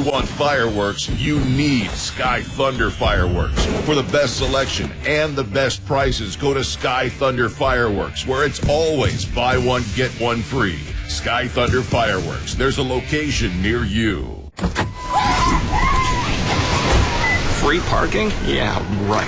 you want fireworks, you need Sky Thunder Fireworks. For the best selection and the best prices, go to Sky Thunder Fireworks, where it's always buy one, get one free. Sky Thunder Fireworks. There's a location near you. Free parking? Yeah, right.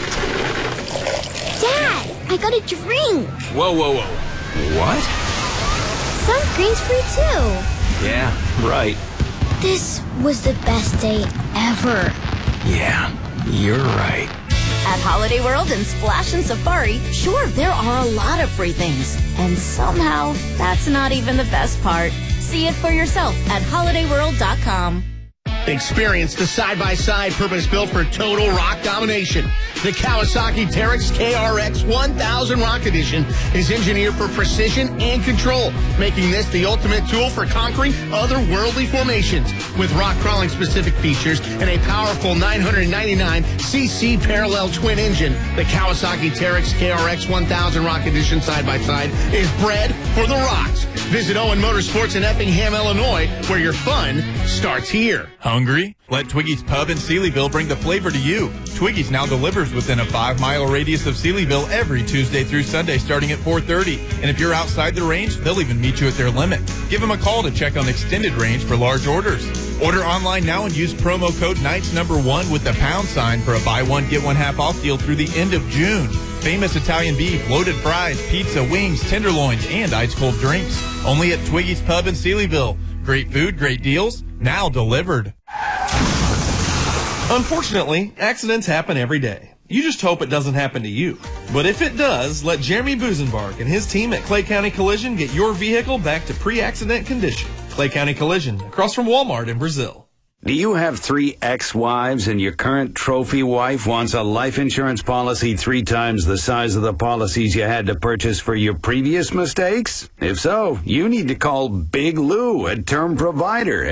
Dad, I got a drink. Whoa. What? Sunscreen's free too. Yeah, right. This was the best day ever. Yeah, you're right. At Holiday World and Splash and Safari, sure, there are a lot of free things. And somehow, that's not even the best part. See it for yourself at holidayworld.com. Experience the side-by-side purpose-built for total rock domination. The Kawasaki Teryx KRX 1000 Rock Edition is engineered for precision and control, making this the ultimate tool for conquering otherworldly formations. With rock-crawling specific features and a powerful 999cc parallel twin engine, the Kawasaki Teryx KRX 1000 Rock Edition side-by-side is bred for the rocks. Visit Owen Motorsports in Effingham, Illinois, where your fun starts here. Hungry? Let Twiggy's Pub in Sealyville bring the flavor to you. Twiggy's now delivers within a 5-mile radius of Sealyville every Tuesday through Sunday starting at 4:30. And if you're outside the range, they'll even meet you at their limit. Give them a call to check on extended range for large orders. Order online now and use promo code KNIGHTS1 with the # for a buy one, get one half off deal through the end of June. Famous Italian beef, loaded fries, pizza, wings, tenderloins, and ice cold drinks. Only at Twiggy's Pub in Sealyville. Great food, great deals, now delivered. Unfortunately, accidents happen every day. You just hope it doesn't happen to you. But if it does, let Jeremy Busenbark and his team at Clay County Collision get your vehicle back to pre-accident condition. Clay County Collision, across from Walmart in Brazil. Do you have 3 ex-wives and your current trophy wife wants a life insurance policy 3 times the size of the policies you had to purchase for your previous mistakes? If so, you need to call Big Lou at Term Provider,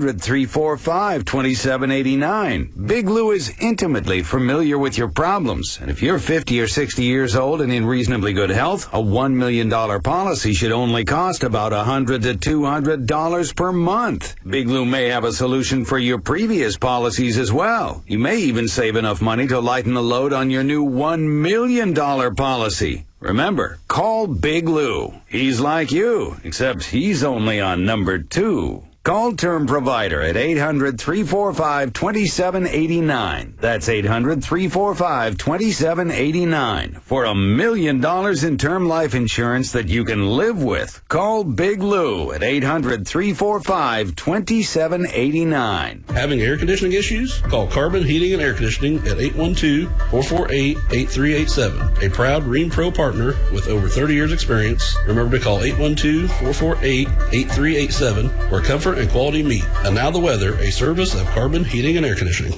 800-345-2789. Big Lou is intimately familiar with your problems, and if you're 50 or 60 years old and in reasonably good health, a $1 million policy should only cost about $100 to $200 per month. Big Lou may have a solution for your previous policies as well. You may even save enough money to lighten the load on your new $1 million policy. Remember, call Big Lou. He's like you, except he's only on number 2. Call Term Provider at 800-345-2789. That's 800-345-2789 for $1 million in term life insurance that you can live with. Call Big Lou at 800-345-2789. Having air conditioning issues? Call Carbon Heating and Air Conditioning at 812-448-8387. A proud Rheem Pro partner with over 30 years experience. Remember to call 812-448-8387 where comfort and quality meet. And now the weather, a service of Carbon Heating and Air Conditioning.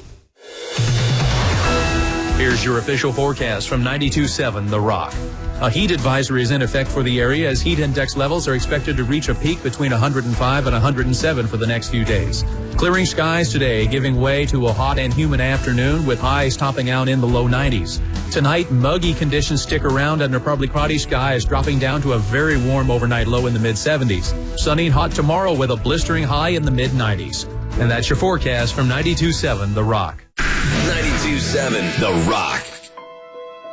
Here's your official forecast from 92.7 The Rock. A heat advisory is in effect for the area as heat index levels are expected to reach a peak between 105 and 107 for the next few days. Clearing skies today, giving way to a hot and humid afternoon with highs topping out in the low 90s. Tonight, muggy conditions stick around under partly cloudy skies, dropping down to a very warm overnight low in the mid-70s. Sunny and hot tomorrow with a blistering high in the mid-90s. And that's your forecast from 92.7 The Rock. 92.7 The Rock.